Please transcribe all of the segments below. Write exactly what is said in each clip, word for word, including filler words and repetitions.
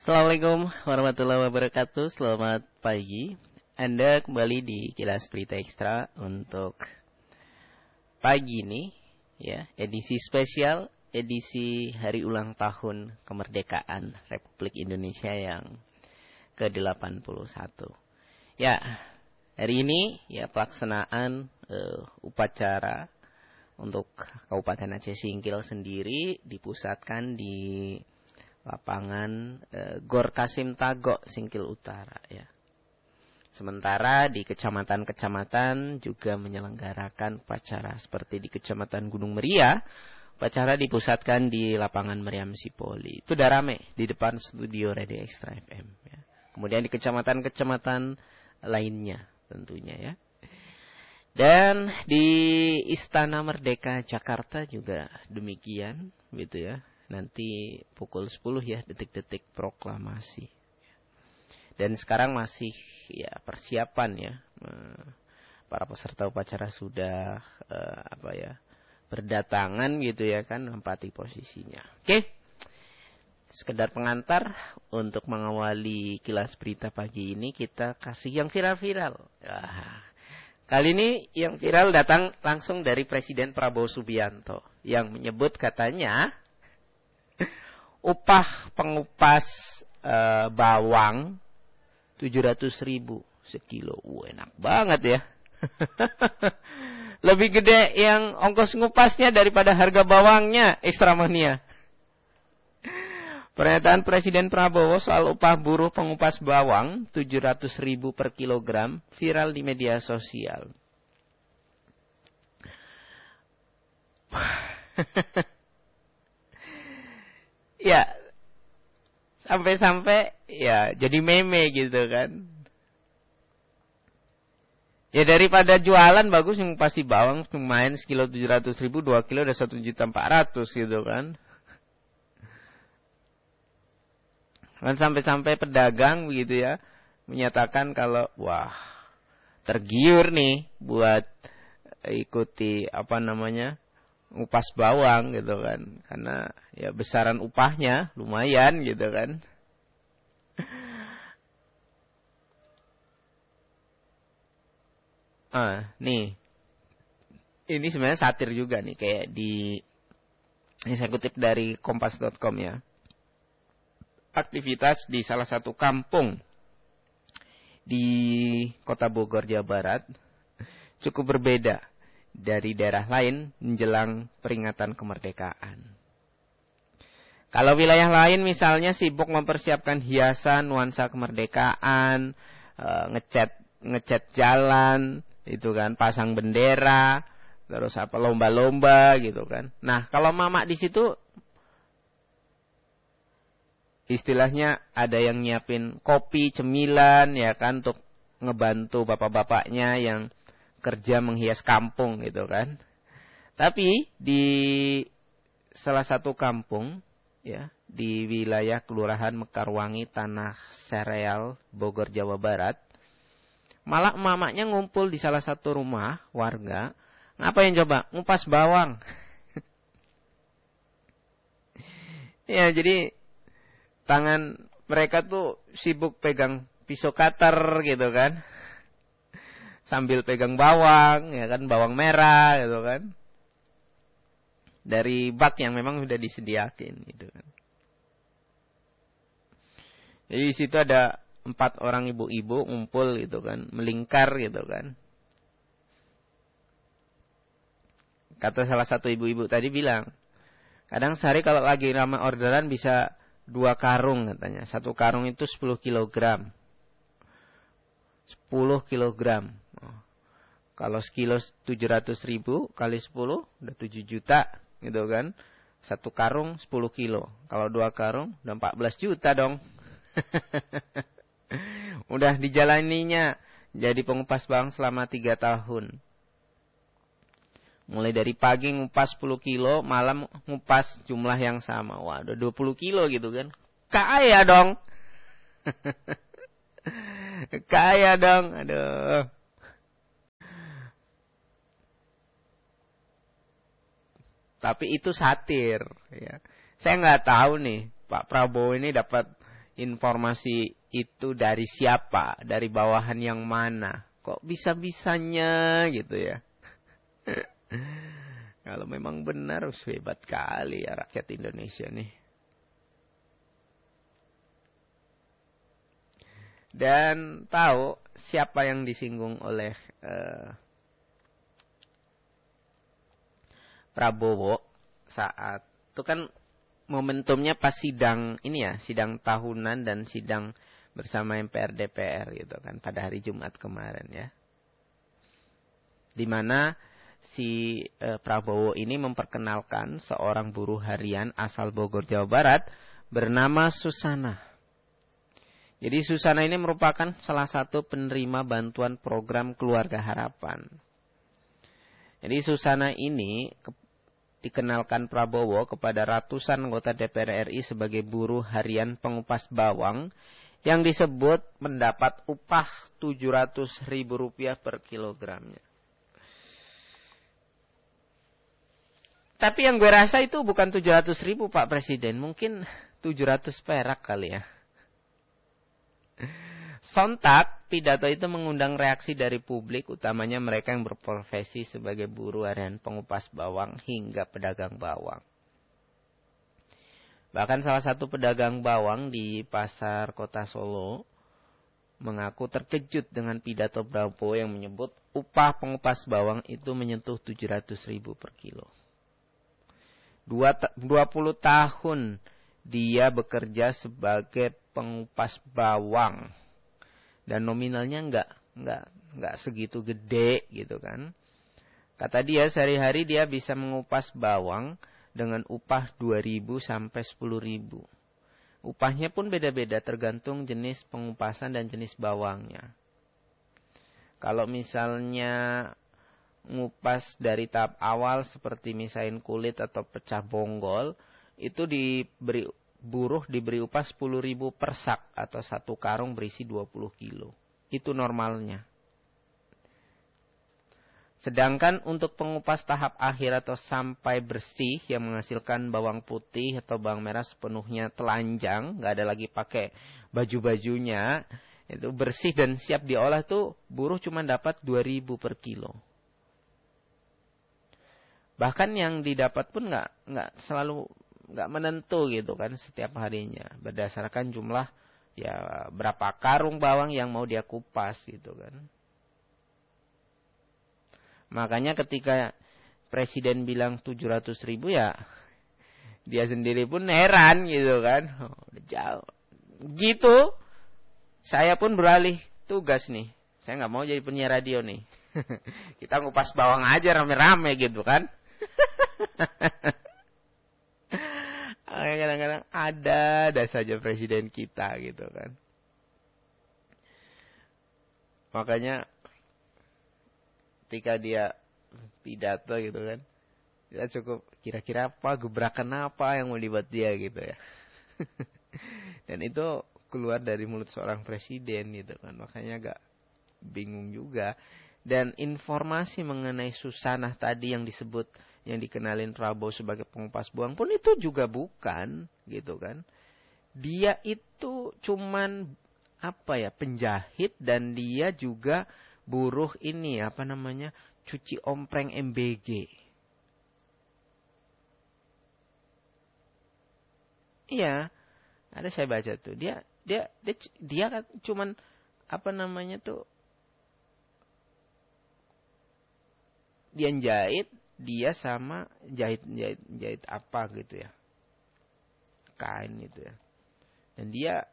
Assalamualaikum warahmatullahi wabarakatuh. Selamat pagi. Anda kembali di Kilas Berita Ekstra untuk pagi ini, ya, edisi spesial, edisi hari ulang tahun kemerdekaan Republik Indonesia yang ke delapan puluh satu. Ya, hari ini ya pelaksanaan uh, upacara untuk Kabupaten Aceh Singkil sendiri dipusatkan di lapangan e, Gor Kasim Tagok Singkil Utara, ya. Sementara di kecamatan-kecamatan juga menyelenggarakan upacara seperti di Kecamatan Gunung Meriah, upacara dipusatkan di lapangan Meriam Sipoli. Itu udah rame di depan studio Radio Ekstra F M, ya. Kemudian di kecamatan-kecamatan lainnya tentunya, ya. Dan di Istana Merdeka Jakarta juga demikian, gitu ya. Nanti pukul sepuluh ya, detik-detik proklamasi. Dan sekarang masih ya persiapan ya. Para peserta upacara sudah eh, apa ya, berdatangan gitu ya kan, menempati posisinya. Oke. Sekedar pengantar untuk mengawali Kilas Berita pagi ini, kita kasih yang viral-viral. Wah. Kali ini yang viral datang langsung dari Presiden Prabowo Subianto yang menyebut katanya upah pengupas e, bawang tujuh ratus ribu sekilo. Uh, enak banget ya. Lebih gede yang ongkos ngupasnya daripada harga bawangnya, Ekstra Mania. Pernyataan Presiden Prabowo soal upah buruh pengupas bawang tujuh ratus ribu per kilogram viral di media sosial. Ya, sampai-sampai ya jadi meme gitu kan. Ya daripada jualan bagus yang pasti bawang lumayan sekilo tujuh ratus ribu, dua kilo udah satu juta empat ratus gitu kan. Dan sampai-sampai pedagang begitu ya menyatakan kalau wah tergiur nih buat ikuti apa namanya ngupas bawang gitu kan, karena ya besaran upahnya lumayan gitu kan. Ah, nih. Ini sebenarnya satir juga nih, kayak di ini saya kutip dari kompas dot com ya. Aktivitas di salah satu kampung di Kota Bogor, Jawa Barat cukup berbeda dari daerah lain menjelang peringatan kemerdekaan. Kalau wilayah lain misalnya sibuk mempersiapkan hiasan nuansa kemerdekaan, e, ngecat ngecat jalan, itu kan, pasang bendera, terus apa lomba-lomba gitu kan. Nah, kalau mama di situ istilahnya ada yang nyiapin kopi, cemilan ya kan, untuk ngebantu bapak-bapaknya yang kerja menghias kampung gitu kan. Tapi di salah satu kampung ya di wilayah Kelurahan Mekarwangi, Tanah Sereal, Bogor, Jawa Barat, malah emak-emaknya ngumpul di salah satu rumah warga. Ngapain coba? Ngupas bawang. Ya, jadi tangan mereka tuh sibuk pegang pisau cutter gitu kan. Sambil pegang bawang, ya kan, bawang merah gitu kan. Dari bak yang memang sudah disediakan gitu kan. Jadi di situ ada empat orang ibu-ibu ngumpul gitu kan, melingkar gitu kan. Kata salah satu ibu-ibu tadi bilang, kadang sehari kalau lagi ramai orderan bisa dua karung katanya. Satu karung itu sepuluh kilogram. sepuluh kilogram. Kalau sekilo tujuh ratus ribu kali sepuluh udah tujuh juta gitu kan. Satu karung sepuluh kilo. Kalau dua karung udah empat belas juta dong. Udah dijalaninya jadi pengupas bawang selama tiga tahun. Mulai dari pagi ngupas sepuluh kilo, malam ngupas jumlah yang sama. Wah, udah dua puluh kilo gitu kan. Kaya dong. Kaya dong. Aduh. Tapi itu satir. Ya. Saya nggak tahu nih, Pak Prabowo ini dapat informasi itu dari siapa, dari bawahan yang mana. Kok bisa-bisanya gitu ya. Kalau memang benar, hebat kali ya rakyat Indonesia nih. Dan tahu siapa yang disinggung oleh uh, Prabowo saat itu kan momentumnya pas sidang ini ya, sidang tahunan dan sidang bersama M P R D P R gitu kan pada hari Jumat kemarin ya. Di mana si eh, Prabowo ini memperkenalkan seorang buruh harian asal Bogor, Jawa Barat bernama Susana. Jadi Susana ini merupakan salah satu penerima bantuan program Keluarga Harapan. Jadi Susana ini ke, dikenalkan Prabowo kepada ratusan anggota D P R R I sebagai buruh harian pengupas bawang yang disebut mendapat upah tujuh ratus ribu rupiah per kilogramnya. Tapi yang gue rasa itu bukan tujuh ratus ribu Pak Presiden. Mungkin tujuh ratus perak kali ya. Sontak, pidato itu mengundang reaksi dari publik, utamanya mereka yang berprofesi sebagai buruh harian pengupas bawang hingga pedagang bawang. Bahkan salah satu pedagang bawang di pasar kota Solo mengaku terkejut dengan pidato Prabowo yang menyebut upah pengupas bawang itu menyentuh tujuh ratus ribu per kilo. dua puluh tahun dia bekerja sebagai pengupas bawang. Dan nominalnya enggak, enggak, enggak segitu gede gitu kan. Kata dia sehari-hari dia bisa mengupas bawang dengan upah dua ribu sampai sepuluh ribu. Upahnya pun beda-beda tergantung jenis pengupasan dan jenis bawangnya. Kalau misalnya ngupas dari tahap awal seperti misahin kulit atau pecah bonggol, itu diberi buruh diberi upah sepuluh ribu per sak atau satu karung berisi dua puluh kilo. Itu normalnya. Sedangkan untuk pengupas tahap akhir atau sampai bersih yang menghasilkan bawang putih atau bawang merah sepenuhnya telanjang, nggak ada lagi pakai baju-bajunya, itu bersih dan siap diolah tuh buruh cuma dapat dua ribu per kilo. Bahkan yang didapat pun nggak nggak selalu nggak menentu gitu kan setiap harinya, berdasarkan jumlah ya berapa karung bawang yang mau dia kupas gitu kan. Makanya ketika Presiden bilang tujuh ratus ribu ya dia sendiri pun heran gitu kan. Oh, udah jauh. Gitu saya pun beralih tugas nih. Saya nggak mau jadi penyiar radio nih. Kita ngupas bawang aja rame-rame gitu kan. Kadang-kadang ada, ada saja presiden kita gitu kan. Makanya ketika dia pidato gitu kan, kita cukup kira-kira apa, gebrakan apa yang mau dibuat dia gitu ya. Dan itu keluar dari mulut seorang presiden gitu kan. Makanya agak bingung juga. Dan informasi mengenai Susanah tadi yang disebut, yang dikenalin Prabowo sebagai pengupas bawang pun itu juga bukan gitu kan. Dia itu cuman apa ya, penjahit, dan dia juga buruh ini apa namanya, cuci ompreng M B G. Iya, ada saya baca tuh. Dia dia dia dia kan cuman apa namanya tuh, dia jahit, dia sama jahit jahit jahit apa gitu ya, kain gitu ya. Dan dia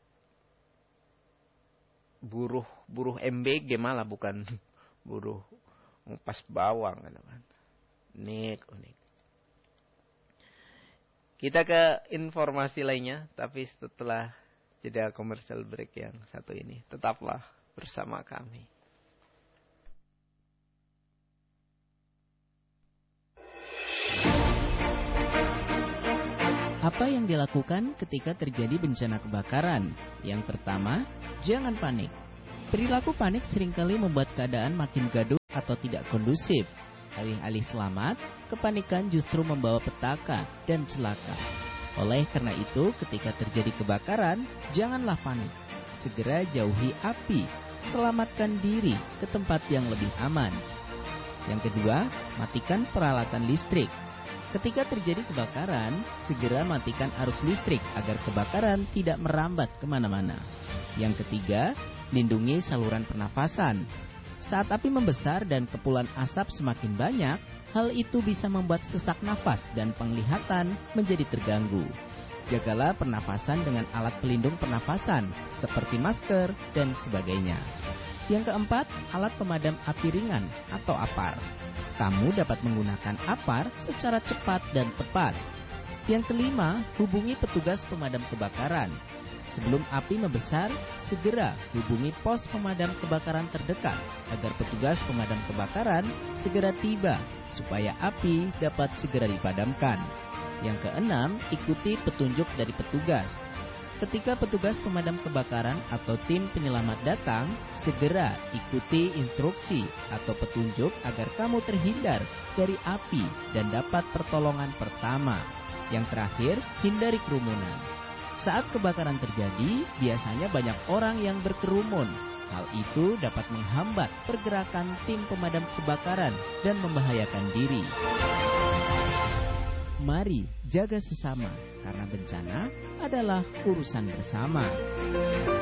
buruh buruh M B G malah, bukan buruh ngupas bawang kan. Unik, unik. Kita ke informasi lainnya, tapi setelah jeda commercial break yang satu ini. Tetaplah bersama kami. Apa yang dilakukan ketika terjadi bencana kebakaran? Yang pertama, jangan panik. Perilaku panik seringkali membuat keadaan makin gaduh atau tidak kondusif. Alih-alih selamat, kepanikan justru membawa petaka dan celaka. Oleh karena itu, ketika terjadi kebakaran, janganlah panik. Segera jauhi api, selamatkan diri ke tempat yang lebih aman. Yang kedua, matikan peralatan listrik. Ketika terjadi kebakaran, segera matikan arus listrik agar kebakaran tidak merambat kemana-mana. Yang ketiga, lindungi saluran pernafasan. Saat api membesar dan kepulan asap semakin banyak, hal itu bisa membuat sesak nafas dan penglihatan menjadi terganggu. Jagalah pernafasan dengan alat pelindung pernafasan seperti masker dan sebagainya. Yang keempat, alat pemadam api ringan atau APAR. Kamu dapat menggunakan APAR secara cepat dan tepat. Yang kelima, hubungi petugas pemadam kebakaran. Sebelum api membesar, segera hubungi pos pemadam kebakaran terdekat agar petugas pemadam kebakaran segera tiba supaya api dapat segera dipadamkan. Yang keenam, ikuti petunjuk dari petugas. Ketika petugas pemadam kebakaran atau tim penyelamat datang, segera ikuti instruksi atau petunjuk agar kamu terhindar dari api dan dapat pertolongan pertama. Yang terakhir, hindari kerumunan. Saat kebakaran terjadi, biasanya banyak orang yang berkerumun. Hal itu dapat menghambat pergerakan tim pemadam kebakaran dan membahayakan diri. Mari jaga sesama, karena bencana adalah urusan bersama.